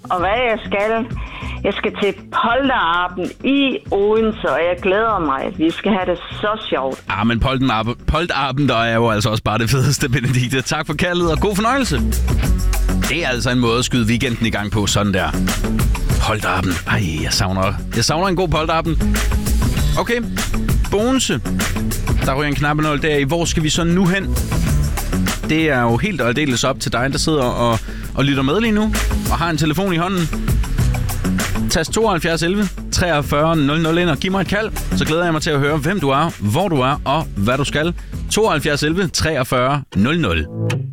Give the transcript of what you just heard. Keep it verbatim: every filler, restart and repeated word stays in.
og hvad jeg skal. Jeg skal til polterappen i Odense, og jeg glæder mig. Vi skal have det så sjovt. Ah, men polterappen, der er jo altså også bare det fedeste, Benedikte. Tak for kaldet, og god fornøjelse. Det er altså en måde at skyde weekenden i gang på, sådan der. Polterappen. Ej, jeg savner, jeg savner en god polterappen. Okay, Bogense. Der ryger en knappenål der i. Hvor skal vi så nu hen? Det er jo helt og aldeles op til dig, der sidder og, og lytter med lige nu, og har en telefon i hånden. Tast tooghalvfjerds elleve treogfyrre nul nul ind og giv mig et kald. Så glæder jeg mig til at høre, hvem du er, hvor du er og hvad du skal. tooghalvfjerds elleve treogfyrre nul nul.